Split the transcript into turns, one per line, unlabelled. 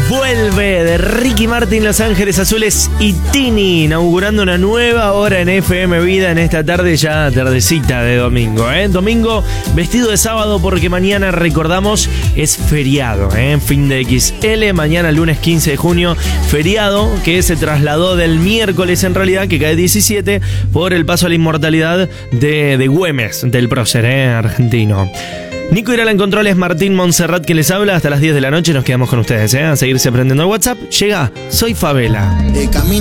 Vuelve de Ricky Martin, Los Ángeles Azules y Tini, inaugurando una nueva hora en FM Vida en esta tarde, ya tardecita de domingo, Domingo vestido de sábado porque mañana, recordamos, es feriado, fin de XL, mañana lunes 15 de junio, feriado que se trasladó del miércoles en realidad, que cae 17, por el paso a la inmortalidad de Güemes, del prócer, argentino. Nico Irala en controles, Martín Montserrat que les habla. Hasta las 10 de la noche nos quedamos con ustedes, a seguirse aprendiendo el WhatsApp. Llega Soy Favela.